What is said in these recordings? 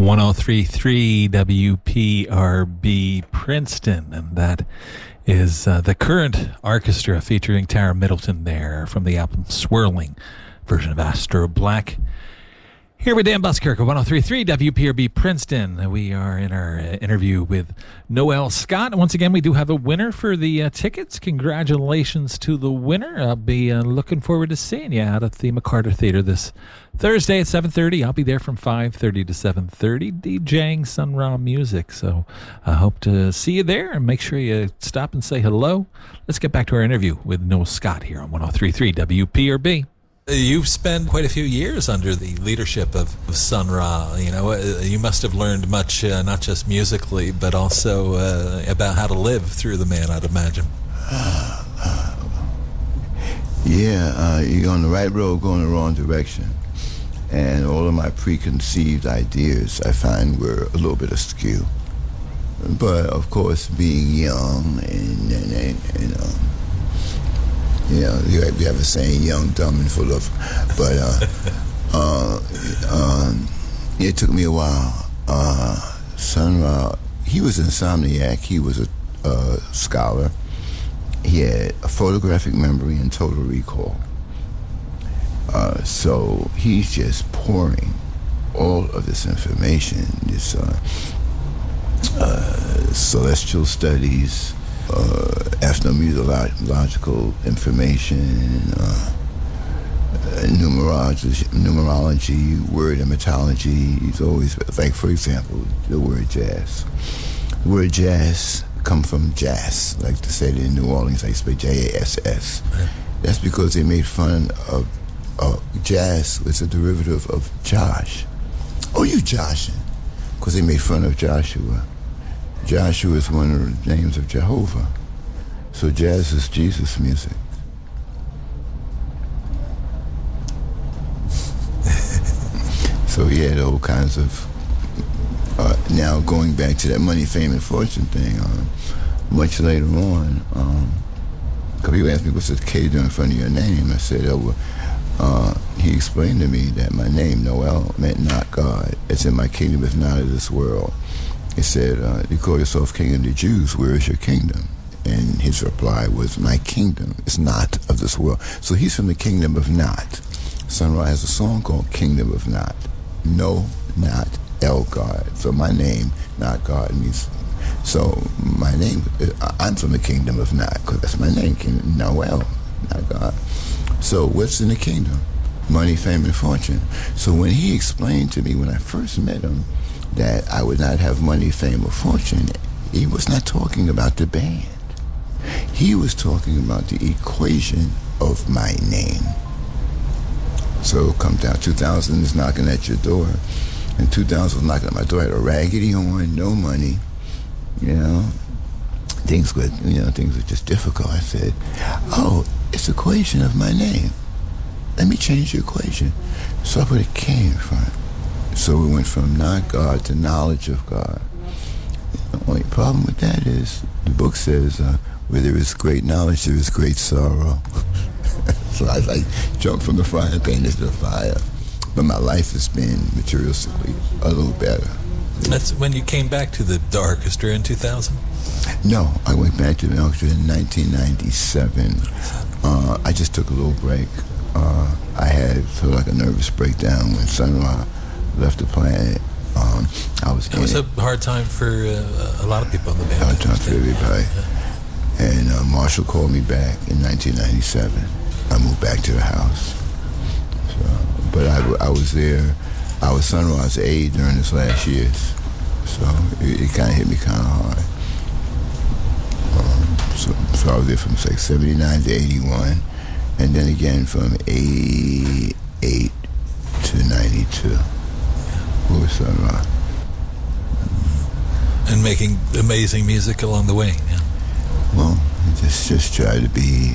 103.3 WPRB Princeton, and that is the Current Orchestra featuring Tara Middleton there from the album Swirling, version of Astro Black. Here with Dan Buskirk of 103.3 WPRB Princeton. We are in our interview with Noel Scott. Once again, we do have a winner for the tickets. Congratulations to the winner. I'll be looking forward to seeing you out at the McCarter Theater this Thursday at 7:30. I'll be there from 5:30 to 7:30 DJing Sun Ra music. So I hope to see you there, and make sure you stop and say hello. Let's get back to our interview with Noel Scott here on 103.3 WPRB. You've spent quite a few years under the leadership of Sun Ra. You know, you must have learned much, not just musically, but also about how to live through the man, I'd imagine. You're on the right road, going the wrong direction. And all of my preconceived ideas, I find, were a little bit askew. But, of course, being young we have a saying, young, dumb, and full of. But it took me a while. Sun Ra, he was an insomniac. He was a scholar. He had a photographic memory and total recall. So he's just pouring all of this information, this celestial studies, ethnomusicological information, numerology, word etymology. He's always, like, for example, the word jazz. The word jazz comes from jazz, like to say it in New Orleans, they spell J-A-S-S. That's because they made fun of jazz. It's a derivative of Josh. Oh, you joshing? Because they made fun of Joshua. Joshua is one of the names of Jehovah. So jazz is Jesus music. So he had all kinds of... now going back to that money, fame, and fortune thing, much later on, because people asked me, what's the K doing in front of your name? I said, he explained to me that my name, Noel, meant not God. It's in my kingdom is not of this world. He said, you call yourself king of the Jews, where is your kingdom? And his reply was, my kingdom is not of this world. So he's from the kingdom of not. Sun Ra has a song called Kingdom of Not. No, not El God. So my name, not God, means... So my name, I'm from the kingdom of not, because that's my name, Kingdom Noel, not God. So what's in the kingdom? Money, fame, and fortune. So when he explained to me when I first met him that I would not have money, fame, or fortune, he was not talking about the band. He was talking about the equation of my name. So it comes down, 2000 is knocking at your door. And 2000 was knocking at my door. I had a raggedy on, no money, Things were just difficult. I said, oh, it's the equation of my name. Let me change the equation. So I put a K in front. So we went from not God to knowledge of God. The only problem with that is the book says, where there is great knowledge, there is great sorrow. So I jumped from the frying pan into the fire. But my life has been materialistically a little better. That's when you came back to the orchestra in 2000? No, I went back to the orchestra in 1997. I just took a little break. I had sort of like a nervous breakdown when Sun Ra left the planet. It was a hard time for a lot of people in the band. Hard time for everybody. And Marshall called me back in 1997. I moved back to the house. But I was there. I was Sun Ra's aide during his last years. So it kind of hit me kind of hard. So I was there from 79 to 81. And then again from 88 to 92. With Sun Ra. And making amazing music along the way, yeah. Well, just try to be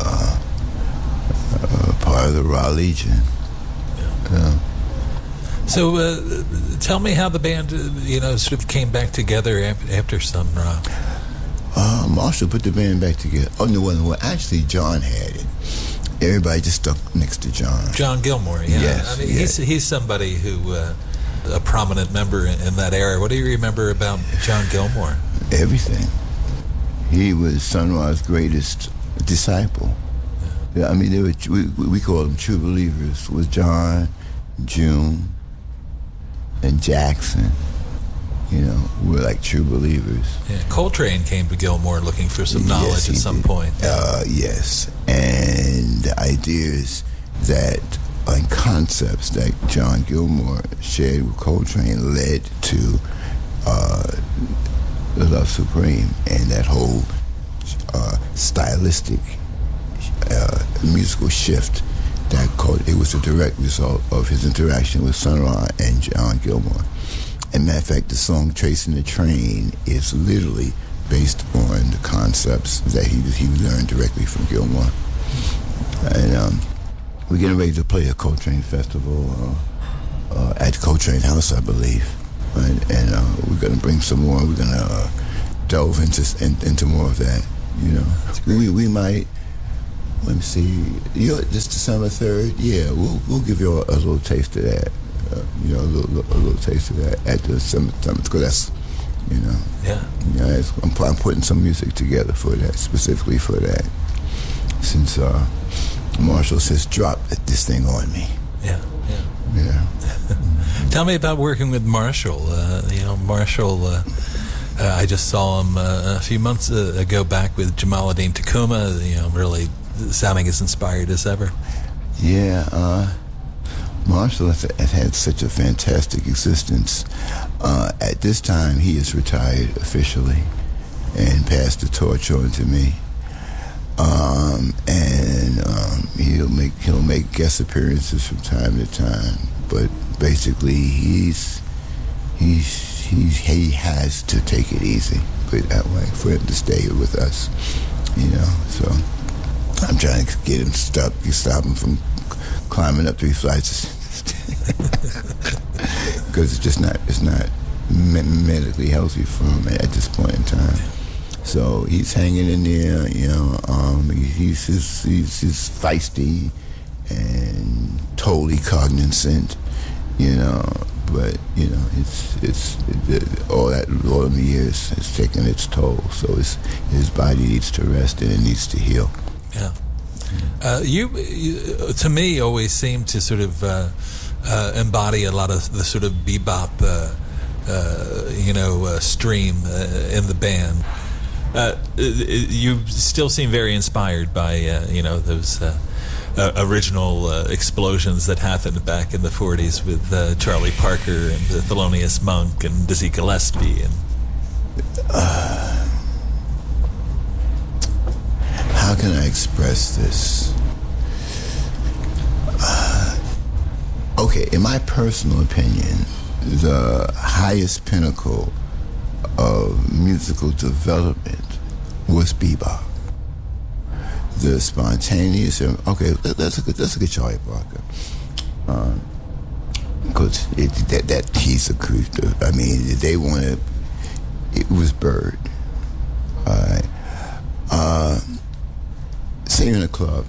part of the Ra Legion. Yeah. So tell me how the band, sort of came back together after Sun Ra. Marshall put the band back together. Oh, no, well, actually, John had it. Everybody just stuck next to John. John Gilmore, yeah. Yes, I mean, he's somebody who a prominent member in that era. What do you remember about John Gilmore? Everything. He was Sun Ra's greatest disciple. Yeah, I mean, they were, we call them true believers. It was John, June, and Jackson. You know, we're like true believers. Yeah, Coltrane came to Gilmore looking for some knowledge at some point. Yes, and the ideas that and concepts that John Gilmore shared with Coltrane led to the Love Supreme and that whole stylistic musical shift that it was a direct result of his interaction with Sun Ra and John Gilmore. And matter of fact, the song "Tracing the Train" is literally based on the concepts that he learned directly from Gilmore. And we're getting ready to play a Coltrane festival at Coltrane House, I believe. And we're going to bring some more. We're going to delve into more of that. You know, we might. Let me see. This December 3rd. Yeah, we'll give you a little taste of that. You know, a little taste of that at the Summit, because that's, you know. Yeah. You know, I'm putting some music together for that, specifically for that, since Marshall has dropped this thing on me. Yeah. Yeah. Tell me about working with Marshall. You know, Marshall. I just saw him a few months ago back with Jamaaladeen Tacuma. You know, really sounding as inspired as ever. Yeah. Marshall has had such a fantastic existence. At this time, he is retired officially and passed the torch on to me. He'll make guest appearances from time to time, but basically he has to take it easy, put it that way, for him to stay with us. You know, so I'm trying to get him stop him from climbing up 3 flights because it's not medically healthy for him at this point in time. So he's hanging in there, you know. He's feisty and totally cognizant, you know. But you know, it's all the years has taken its toll. So his body needs to rest and it needs to heal. Yeah. You to me always seem to sort of embody a lot of the sort of bebop stream in the band. You still seem very inspired by those original explosions that happened back in the 40s with Charlie Parker and Thelonious Monk and Dizzy Gillespie and how can I express this? Okay, in my personal opinion, the highest pinnacle of musical development was bebop. The spontaneous. Okay, let's look at Charlie Parker. Because he's a creature. I mean, they wanted. It was Bird. All right. Say you're in a club,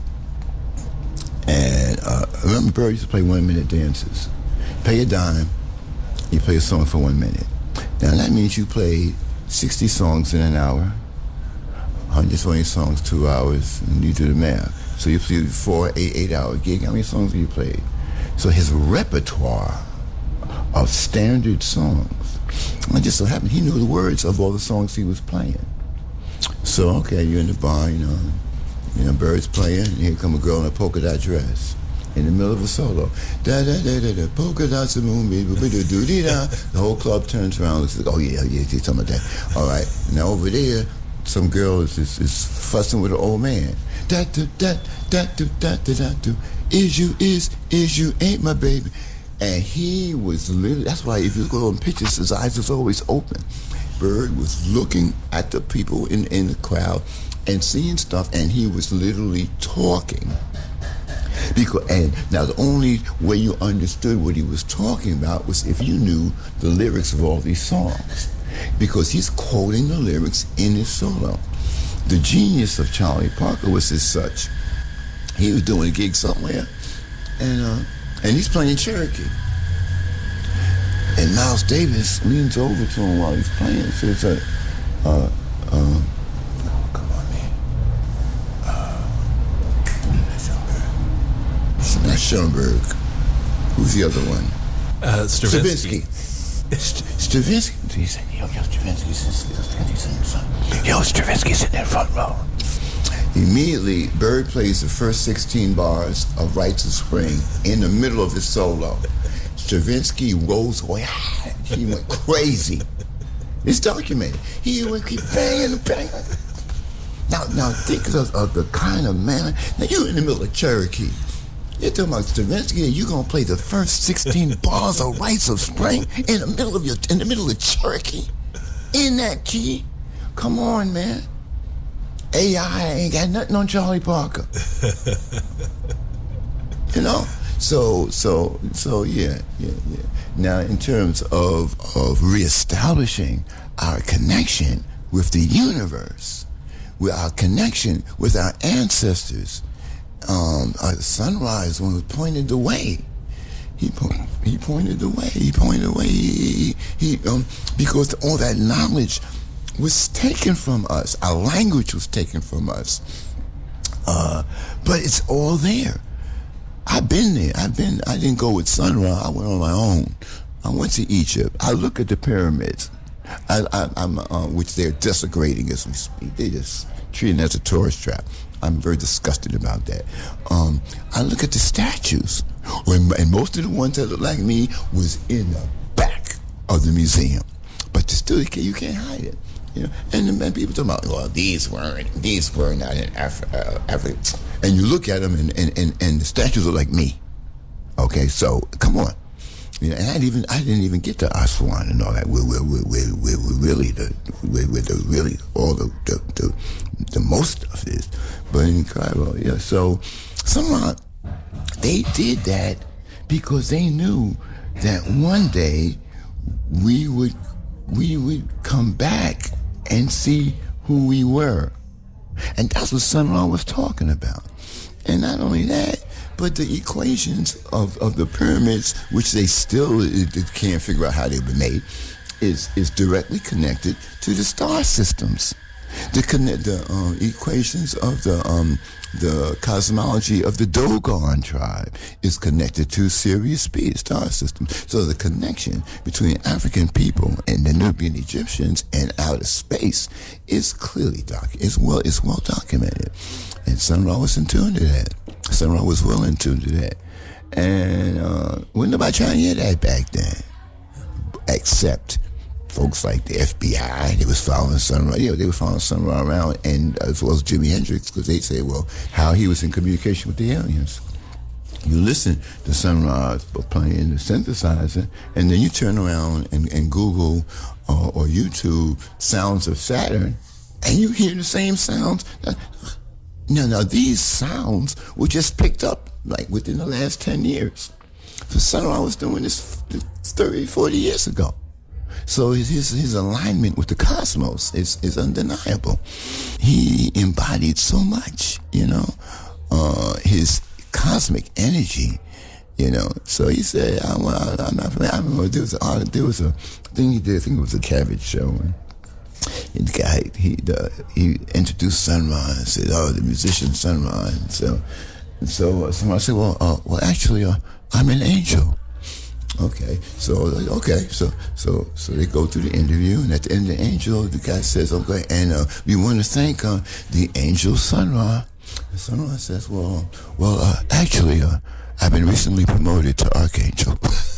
and remember Bird used to play 1 minute dances. Pay a dime, you play a song for 1 minute. Now that means you played 60 songs in an hour, 120 songs 2 hours, and you do the math. So you played 8-hour gig. How many songs have you played? So his repertoire of standard songs, it just so happened he knew the words of all the songs he was playing. So okay, you're in the bar, you know, Bird's playing, and here come a girl in a polka dot dress in the middle of a solo. Da da da da da, polka dots the moon, baby, do do dee da. The whole club turns around and looks like, oh yeah, you're talking about that. All right, now over there, some girl is fussing with an old man. Da da da da da da da da da. Is you ain't my baby. And he was literally. That's why if you look on pictures, his eyes was always open. Bird was looking at the people in the crowd and seeing stuff, and he was literally talking. And now the only way you understood what he was talking about was if you knew the lyrics of all these songs, because he's quoting the lyrics in his solo. The genius of Charlie Parker was as such. He was doing a gig somewhere, and he's playing Cherokee. And Miles Davis leans over to him while he's playing and says, come on, man. Not Schoenberg. Who's the other one? Stravinsky. Stravinsky. He said, yo, Stravinsky's sitting in the front row. Immediately, Bird plays the first 16 bars of Rites of Spring in the middle of his solo. Stravinsky rolls away. He went crazy. It's documented. He would keep banging. Now think of the kind of man. Now you're in the middle of Cherokee. You're talking about Stravinsky, and you're gonna play the first 16 bars of Rites of Spring in the middle of Cherokee, in that key. Come on, man. AI ain't got nothing on Charlie Parker. You know? So yeah. Now, in terms of reestablishing our connection with the universe, with our connection with our ancestors, Sunrise one pointed the way. He pointed the way. Because all that knowledge was taken from us. Our language was taken from us. But it's all there. I've been there. I didn't go with Sunrise. I went on my own. I went to Egypt. I look at the pyramids, which they're desecrating as we speak. They just treat it as a tourist trap. I'm very disgusted about that. I look at the statues, and most of the ones that look like me was in the back of the museum. But still, you can't hide it. You know, and people talk about, well, these were not in Africa. And you look at them, and the statues are like me. Okay, so come on. You know, and I didn't even get to Aswan and all that. We're really all the most of it. But in Cairo, yeah. So somehow they did that because they knew that one day we would come back and see who we were. And that's what Sun Ra was talking about. And not only that, but the equations of the pyramids, which they still can't figure out how they were made, is directly connected to the star systems. The equations of the cosmology of the Dogon tribe is connected to Sirius B, star system. So the connection between African people and the Nubian Egyptians and outer space is clearly it's well documented. And Sun Ra was in tune to that. Sun Ra was well in tune to that. And wasn't nobody trying to hear that back then, except folks like the FBI. They was following Sun Ra. They were following Sun Ra around, and as well as Jimi Hendrix, because they say, well, how he was in communication with the aliens. You listen to Sun Ra playing the synthesizer, and then you turn around and Google or YouTube sounds of Saturn, and you hear the same sounds. Now these sounds were just picked up like within the last 10 years. So Sun Ra was doing this 30, 40 years ago. So his alignment with the cosmos is undeniable. He embodied so much, his cosmic energy, So he said, I'm not. I remember there was a thing he did. I think it was a Cabbage show. And the guy he introduced Sun Ra and said, "Oh, the musician Sun Ra." And so I said, "Well, actually, I'm an angel." Okay, so they go through the interview, and at the end of the angel, the guy says, "Okay, and we want to thank the angel Sun Ra." And Sun Ra says, "Well, actually, I've been recently promoted to archangel."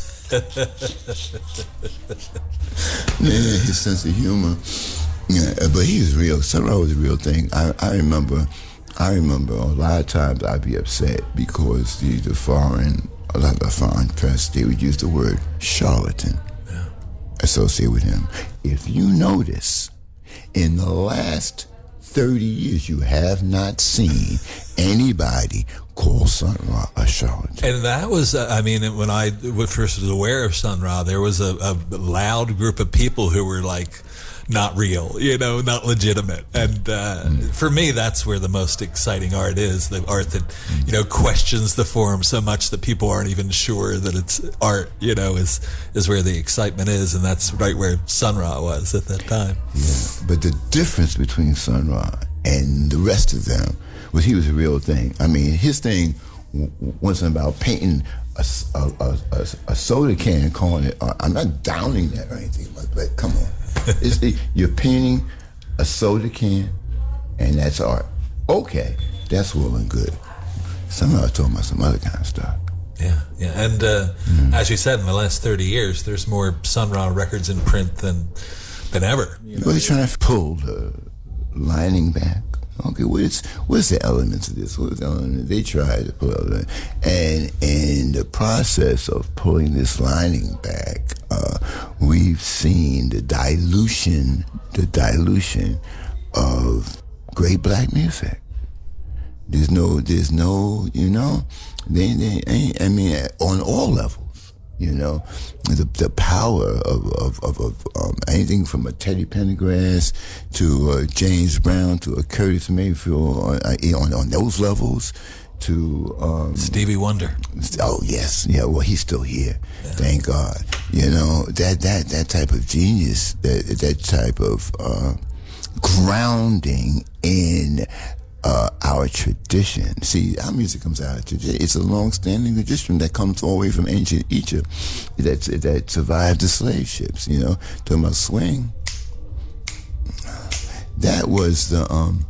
Man, his sense of humor. Yeah, but he was real. Sun Ra was a real thing. I remember a lot of times I'd be upset because a lot of the foreign press, they would use the word charlatan associated with him. If you notice, in the last 30 years, you have not seen anybody call Sun Ra a charlatan. And that was, when I first was aware of Sun Ra, there was a loud group of people who were like not real, not legitimate. And for me, that's where the most exciting art is, the art that, questions the form so much that people aren't even sure that it's art, is where the excitement is. And that's right where Sun Ra was at that time. Yeah, but the difference between Sun Ra and the rest of them was he was a real thing. I mean, his thing wasn't about painting a soda can, calling it art. I'm not downing that or anything, but come on. You're painting a soda can, and that's art. Okay, that's well and good. Somehow I told about some other kind of stuff. Yeah. And as you said, in the last 30 years, there's more Sun Ra records in print than ever. Well, they're trying to pull the lining back. Okay, what's the elements of this? What's the element? They tried to pull it, and in the process of pulling this lining back, we've seen the dilution of great black music. There's no, I mean, on all levels. The power of anything from a Teddy Pendergrass to James Brown to a Curtis Mayfield on those levels to Stevie Wonder. Oh yes, yeah. Well, he's still here, thank God. That type of genius, that type of grounding in our tradition. See, our music comes out of tradition. It's a long-standing tradition that comes all the way from ancient Egypt that survived the slave ships. Talking about swing. That was the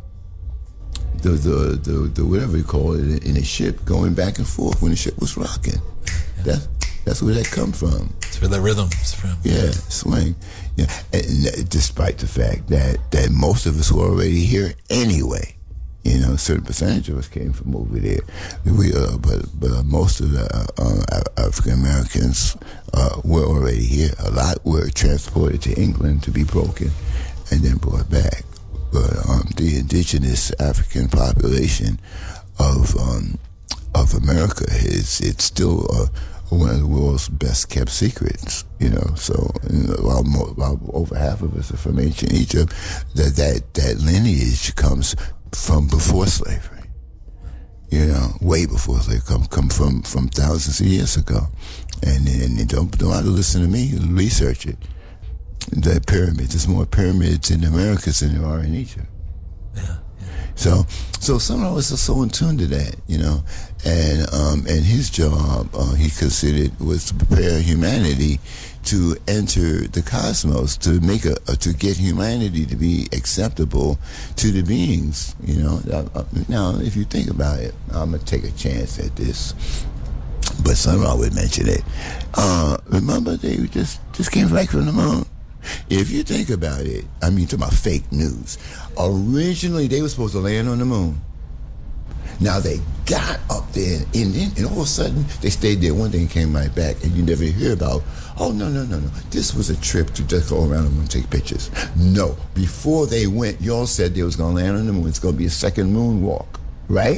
whatever you call it in a ship going back and forth when the ship was rocking. Yeah. That's where that come from. That's where the rhythm's from. Yeah, swing. Yeah, and despite the fact that most of us were already here anyway. A certain percentage of us came from over there. But most of the African Americans were already here. A lot were transported to England to be broken and then brought back. But the indigenous African population of America it's still one of the world's best kept secrets. So while over half of us are from ancient Egypt, that lineage comes from before slavery, way before slavery, come from thousands of years ago, and don't have to listen to me. Research it. The pyramids. There's more pyramids in America than there are in Egypt. Yeah. So some of us are so in tune to that, and his job he considered was to prepare humanity to enter the cosmos, to make to get humanity to be acceptable to the beings. Now, if you think about it, I'm gonna take a chance at this, but Sun Ra would mention it. Remember, they just came back from the moon. If you think about it, I mean, to my fake news. Originally, they were supposed to land on the moon. Now they got up there, and all of a sudden they stayed there. One day and came right back, and you never hear about. Oh no! This was a trip to just go around the moon and take pictures. No, before they went, y'all said they was gonna land on the moon. It's gonna be a second moonwalk, right?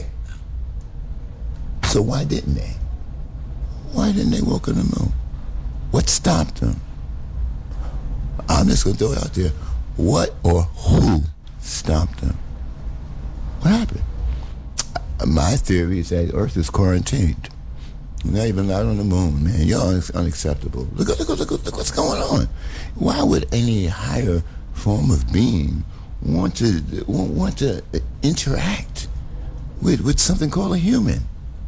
So why didn't they? Why didn't they walk on the moon? What stopped them? I'm just gonna throw it out there. What or who stopped them? What happened? My theory is that Earth is quarantined. Not even out on the moon, man. Y'all unacceptable. Look what's going on. Why would any higher form of being want to interact with something called a human?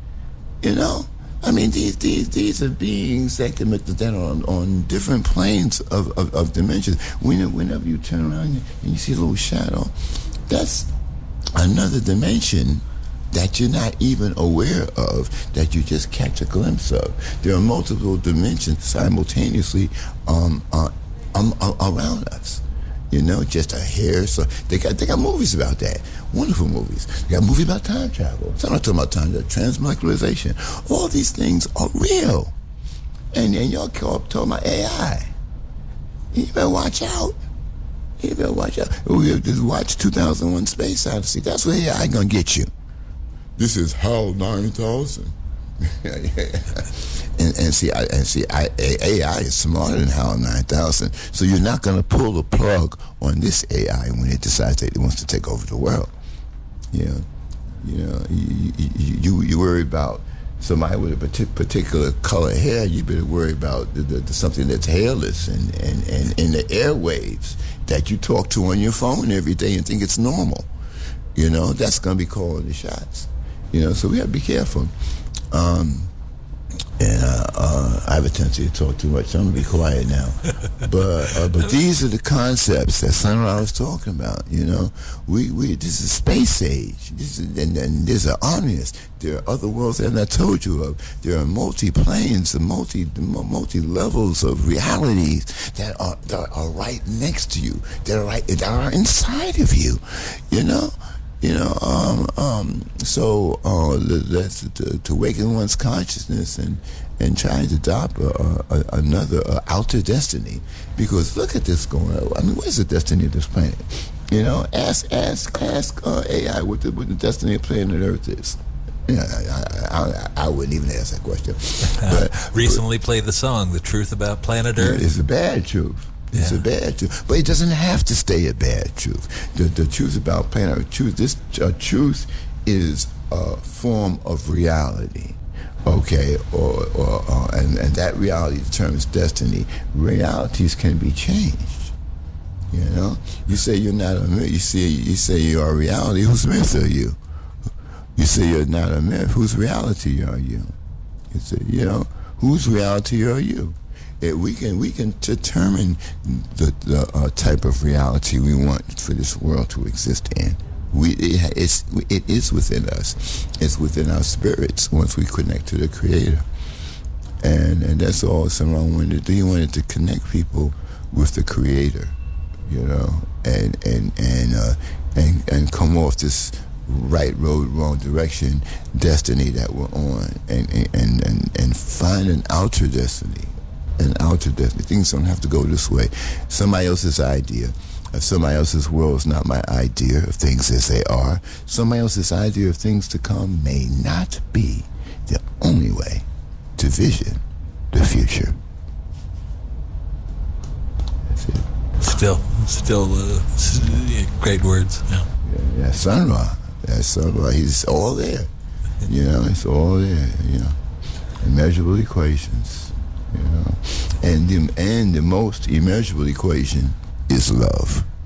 I mean, these are beings that can on different planes of dimensions. Whenever you turn around and you see a little shadow, that's another dimension that you're not even aware of, that you just catch a glimpse of. There are multiple dimensions simultaneously around us. Just a hair. So they got movies about that. Wonderful movies. They got movies about time travel. So I'm not talking about time travel, transmolecularization. All these things are real. And y'all talking about AI. You better watch out. We just watch 2001 Space Odyssey. That's where AI gonna get you. This is HAL 9000. AI is smarter than HAL 9000. So you're not going to pull the plug on this AI when it decides that it wants to take over the world. You worry about somebody with a particular color hair. You better worry about something that's hairless and in the airwaves that you talk to on your phone every day and think it's normal. That's going to be calling the shots. So we have to be careful. I have a tendency to talk too much, so I'm going to be quiet now. But these are the concepts that Sunra was talking about. This is space age. And there's an omnius. There are other worlds that I told you of. There are multi-planes, multi levels of realities that are right next to you. That are inside of you. That's to awaken one's consciousness and try to adopt another outer destiny. Because look at this going on. I mean, where's the destiny of this planet? Ask AI what the destiny of planet Earth is. I wouldn't even ask that question. Recently played the song, The Truth About Planet Earth. It's a bad truth. It's a bad truth, but it doesn't have to stay a bad truth. The truth about planet Earth, truth is a form of reality, okay, and that reality determines destiny. Realities can be changed. You say you're not a myth. You say you're a reality. Whose myth are you? You say you're not a myth. Whose reality are you? You say, whose reality are you? We can determine the type of reality we want for this world to exist in. It is within us. It's within our spirits once we connect to the Creator, and that's all someone wanted to do. He wanted to connect people with the Creator, and come off this right road, wrong direction destiny that we're on, and find an outer destiny. Things don't have to go this way. Somebody else's idea of somebody else's world is not my idea of things as they are. Somebody else's idea of things to come may not be the only way to vision the future. That's it. Still, great words. Yeah, Sunra. That's Sunra. He's all there. It's all there. Immeasurable equations. And the most immeasurable equation is love.